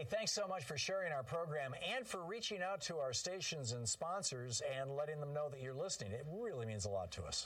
Hey, thanks so much for sharing our program and for reaching out to our stations and sponsors and letting them know that you're listening. It really means a lot to us.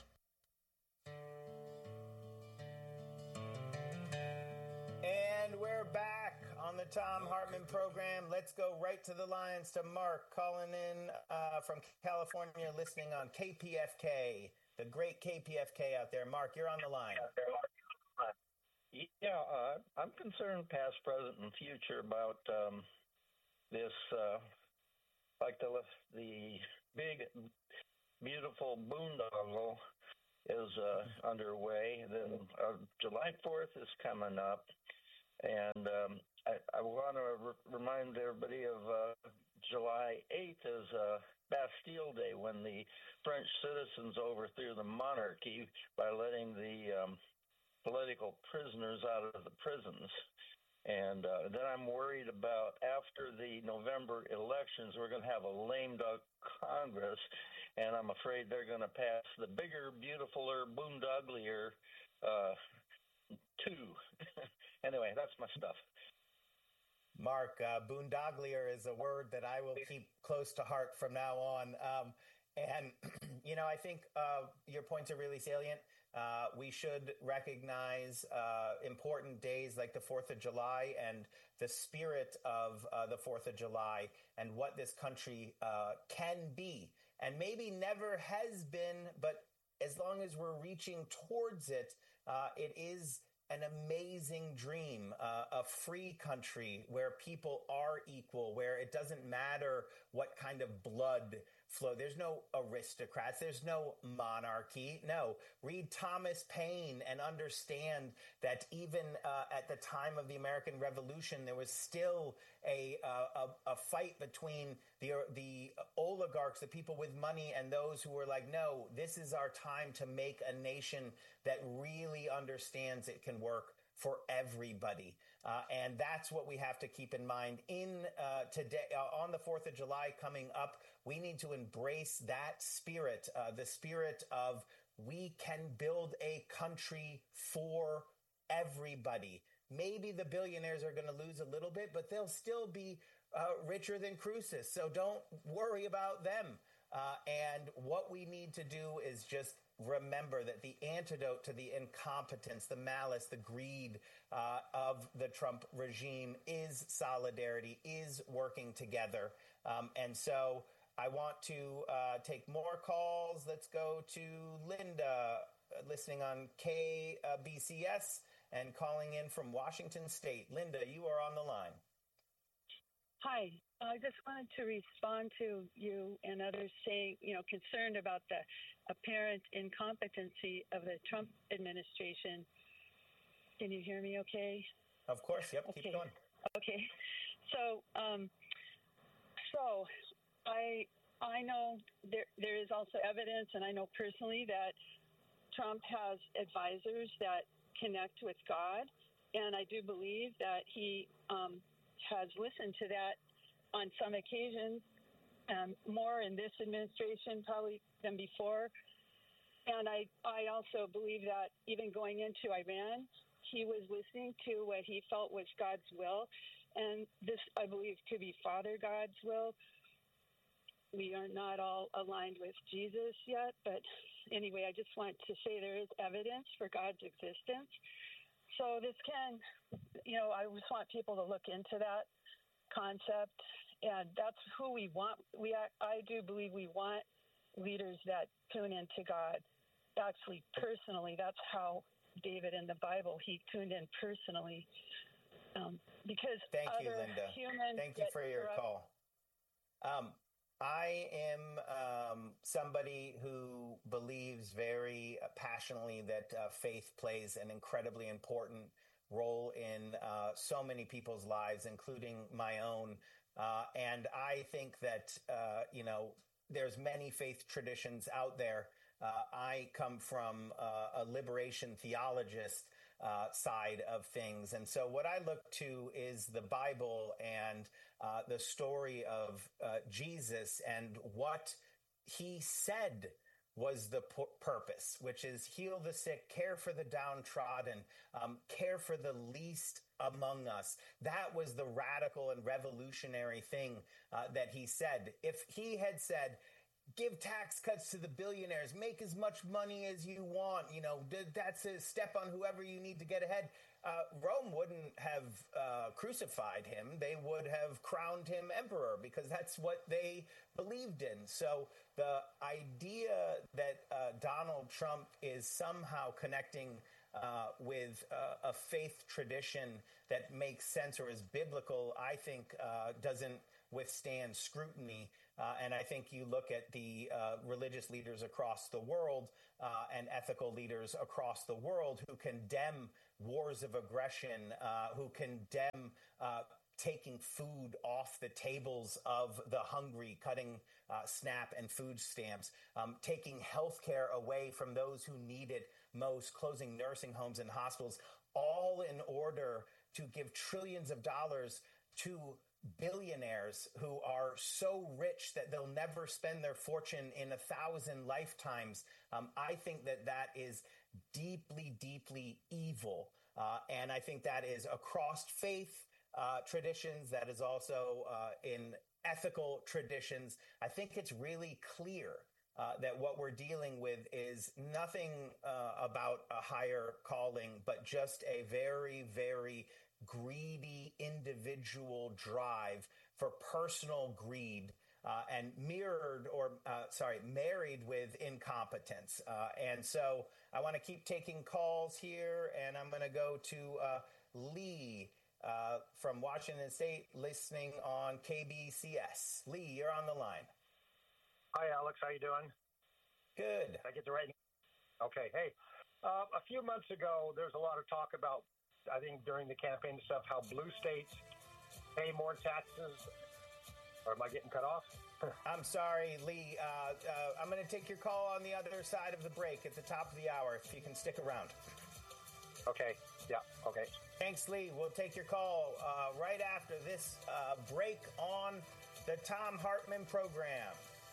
And we're back on the Thom Hartmann program. Let's go right to the lines to Mark calling in from California, listening on KPFK, the great KPFK out there. Mark, you're on the line. Yeah, I'm concerned past, present, and future about this, like the big, beautiful boondoggle is underway. Then July 4th is coming up, and I want to remind everybody of July 8th is Bastille Day, when the French citizens overthrew the monarchy by letting the political prisoners out of the prisons. And then I'm worried about after the November elections, we're going to have a lame duck Congress, and I'm afraid they're going to pass the bigger, beautifuler, boondogglier two. Anyway, that's my stuff. Mark, boondogglier is a word that I will keep close to heart from now on. And, I think your points are really salient. We should recognize important days like the 4th of July and the spirit of the 4th of July and what this country can be and maybe never has been, but as long as we're reaching towards it, it is an amazing dream, a free country where people are equal, where it doesn't matter what kind of blood flow. There's no aristocrats. There's no monarchy. No, read Thomas Paine and understand that even at the time of the American Revolution, there was still a fight between the oligarchs, the people with money, and those who were like, no, this is our time to make a nation that really understands it can work for everybody. And that's what we have to keep in mind in today, on the 4th of July coming up. We need to embrace that spirit, the spirit of we can build a country for everybody. Maybe the billionaires are going to lose a little bit, but they'll still be richer than Croesus. So don't worry about them. And what we need to do is just remember that the antidote to the incompetence, the malice, the greed of the Trump regime is solidarity, is working together. And so I want to take more calls. Let's go to Linda, listening on KBCS and calling in from Washington State. Linda, you are on the line. Hi. I just wanted to respond to you and others saying, concerned about the apparent incompetency of the Trump administration. Can you hear me okay? Of course. Yep. Okay. Keep going. Okay. So I know there is also evidence, and I know personally that Trump has advisors that connect with God, and I do believe that he has listened to that on some occasions, more in this administration probably than before. And I also believe that even going into Iran, he was listening to what he felt was God's will. And this, I believe, could be Father God's will. We are not all aligned with Jesus yet. But anyway, I just want to say there is evidence for God's existence. So this can, I just want people to look into that concept. And that's who we want. I do believe we want leaders that tune into God. Actually, personally, that's how David in the Bible, he tuned in personally. Because thank you, Linda. Thank you for your call. I am somebody who believes very passionately that faith plays an incredibly important role in so many people's lives, including my own. And I think that, there's many faith traditions out there. I come from a liberation theologist side of things. And so what I look to is the Bible and the story of Jesus and what he said was the purpose, which is heal the sick, care for the downtrodden, care for the least among us. That was the radical and revolutionary thing that he said. If he had said, give tax cuts to the billionaires, make as much money as you want, that's a step on whoever you need to get ahead, Rome wouldn't have crucified him. They would have crowned him emperor because that's what they believed in. So the idea that Donald Trump is somehow connecting with a faith tradition that makes sense or is biblical, I think doesn't withstand scrutiny. And I think you look at the religious leaders across the world and ethical leaders across the world who condemn wars of aggression, who condemn taking food off the tables of the hungry, cutting SNAP and food stamps, taking health care away from those who need it most, closing nursing homes and hospitals, all in order to give trillions of dollars to billionaires who are so rich that they'll never spend their fortune in 1,000 lifetimes. I think that is deeply, deeply evil. And I think that is across faith traditions. That is also in ethical traditions. I think it's really clear that what we're dealing with is nothing about a higher calling, but just a very, very greedy individual drive for personal greed and married with incompetence. And so I want to keep taking calls here, and I'm going to go to Lee from Washington State, listening on KBCS. Lee, you're on the line. Hi, Alex. How you doing? Good. Did I get the right? Okay. Hey, a few months ago, there was a lot of talk about, I think during the campaign stuff, how blue states pay more taxes. Or am I getting cut off? I'm sorry, Lee. I'm going to take your call on the other side of the break at the top of the hour, if you can stick around. Okay. Yeah. Okay. Thanks, Lee. We'll take your call right after this break on the Thom Hartmann program.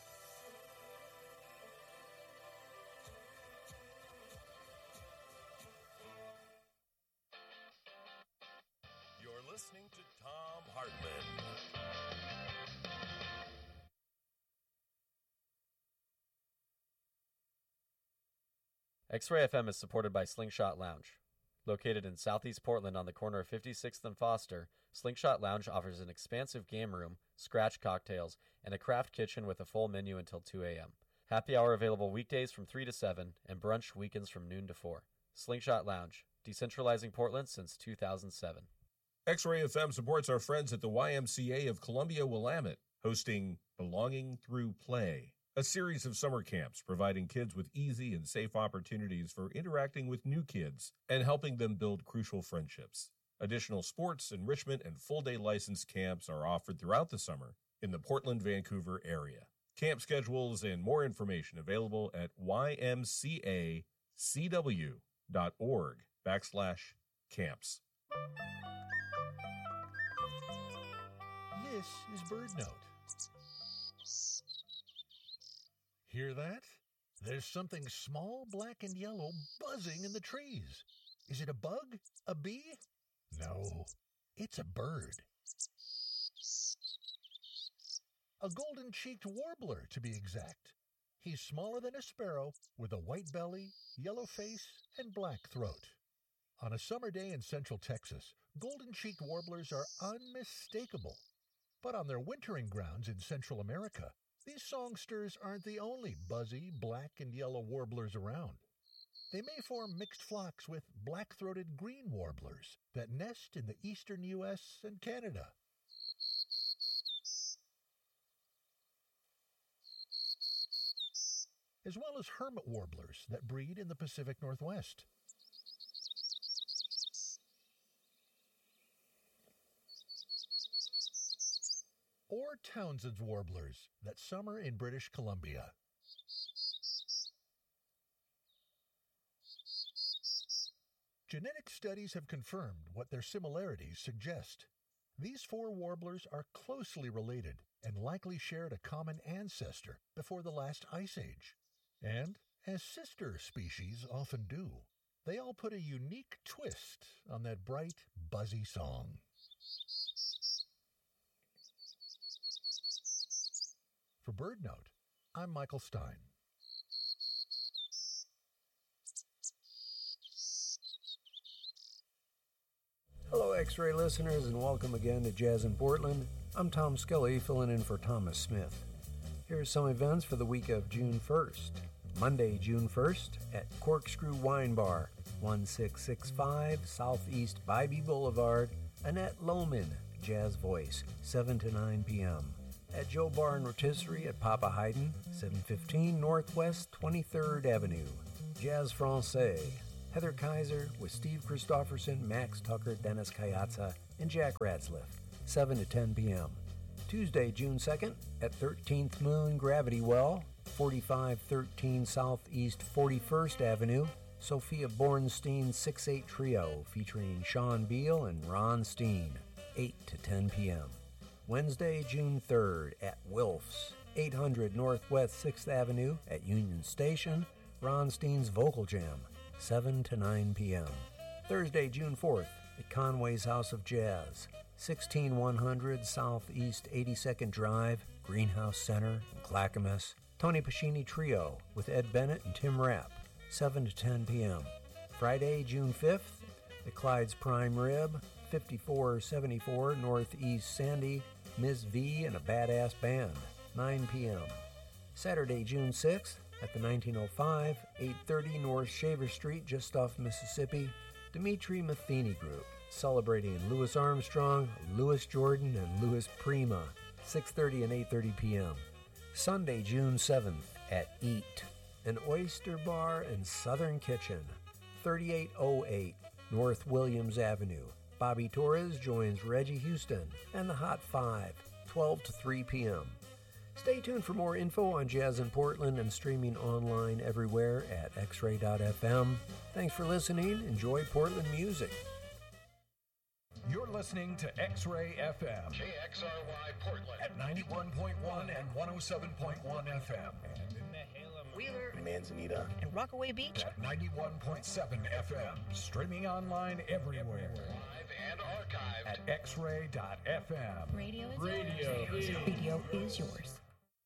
You're listening to Thom Hartmann. X-Ray FM is supported by Slingshot Lounge. Located in southeast Portland on the corner of 56th and Foster, Slingshot Lounge offers an expansive game room, scratch cocktails, and a craft kitchen with a full menu until 2 a.m. Happy hour available weekdays from 3 to 7 and brunch weekends from noon to 4. Slingshot Lounge, decentralizing Portland since 2007. X-Ray FM supports our friends at the YMCA of Columbia Willamette, hosting Belonging Through Play, a series of summer camps providing kids with easy and safe opportunities for interacting with new kids and helping them build crucial friendships. Additional sports, enrichment, and full-day licensed camps are offered throughout the summer in the Portland-Vancouver area. Camp schedules and more information available at ymcacw.org/camps. This is Bird Note. Hear that? There's something small, black, and yellow buzzing in the trees. Is it a bug? A bee? No, it's a bird. A golden-cheeked warbler, to be exact. He's smaller than a sparrow, with a white belly, yellow face, and black throat. On a summer day in central Texas, golden-cheeked warblers are unmistakable. But on their wintering grounds in Central America, these songsters aren't the only buzzy, black and yellow warblers around. They may form mixed flocks with black-throated green warblers that nest in the eastern U.S. and Canada. As well as hermit warblers that breed in the Pacific Northwest. Or Townsend's warblers that summer in British Columbia. Genetic studies have confirmed what their similarities suggest. These four warblers are closely related and likely shared a common ancestor before the last ice age. And, as sister species often do, They all put a unique twist on that bright, buzzy song. For Bird Note, I'm Michael Stein. Hello, X-Ray listeners, and welcome again to Jazz in Portland. I'm Tom Scully, filling in for Thomas Smith. Here are some events for the week of June 1st. Monday, June 1st, at Corkscrew Wine Bar, 1665 Southeast Bybee Boulevard, Annette Lohman, Jazz Voice, 7 to 9 p.m. At Joe Bar and Rotisserie at Papa Haydn, 715 Northwest 23rd Avenue. Jazz Francais, Heather Kaiser with Steve Christofferson, Max Tucker, Dennis Kayatsa, and Jack Radsliff, 7 to 10 p.m. Tuesday, June 2nd, at 13th Moon Gravity Well, 4513 Southeast 41st Avenue, Sophia Bornstein 6/8 Trio featuring Sean Beal and Ron Steen, 8 to 10 p.m. Wednesday, June 3rd, at Wilf's, 800 Northwest 6th Avenue at Union Station, Ron Steen's Vocal Jam, 7 to 9 p.m. Thursday, June 4th, at Conway's House of Jazz, 16100 Southeast 82nd Drive, Greenhouse Center in Clackamas, Tony Pacini Trio with Ed Bennett and Tim Rapp, 7 to 10 p.m. Friday, June 5th, at Clyde's Prime Rib, 5474 Northeast Sandy, Ms. V and a Badass Band, 9 p.m. Saturday, June 6th, at the 1905, 830 North Shaver Street, just off Mississippi, Dimitri Matheny Group, celebrating Louis Armstrong, Louis Jordan, and Louis Prima, 6:30 and 8:30 p.m. Sunday, June 7th, at Eat, an oyster bar and southern kitchen, 3808 North Williams Avenue. Bobby Torres joins Reggie Houston and the Hot Five, 12 to 3 p.m. Stay tuned for more info on Jazz in Portland and streaming online everywhere at xray.fm. Thanks for listening. Enjoy Portland music. You're listening to X-Ray FM, KXRY Portland at 91.1 and 107.1 FM. And in Wheeler, Manzanita, and Rockaway Beach at 91.7 FM. Streaming online everywhere. Live and archived at xray.fm. Radio is yours.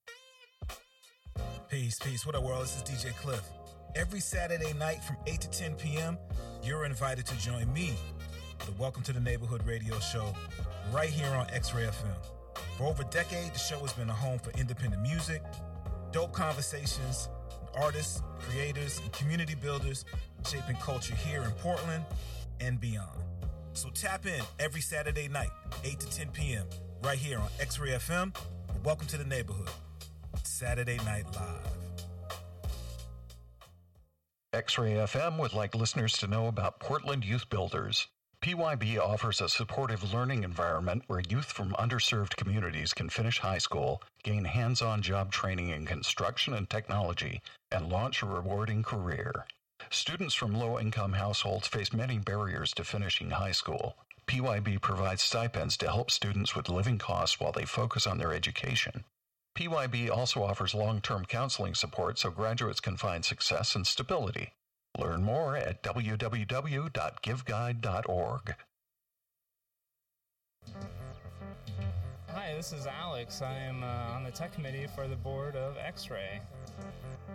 Peace. What up, world? This is DJ Cliff. Every Saturday night from 8 to 10 p.m., you're invited to join me, the Welcome to the Neighborhood radio show, right here on X-Ray FM. For over a decade, the show has been a home for independent music, dope conversations, artists, creators, and community builders shaping culture here in Portland and beyond. So tap in every Saturday night, 8 to 10 p.m., right here on X-Ray FM. Welcome to the Neighborhood. Saturday Night Live. X-Ray FM would like listeners to know about Portland Youth Builders. PYB offers a supportive learning environment where youth from underserved communities can finish high school, gain hands-on job training in construction and technology, and launch a rewarding career. Students from low-income households face many barriers to finishing high school. PYB provides stipends to help students with living costs while they focus on their education. PYB also offers long-term counseling support so graduates can find success and stability. Learn more at www.giveguide.org. Hi, this is Alex. I am on the tech committee for the board of X-Ray.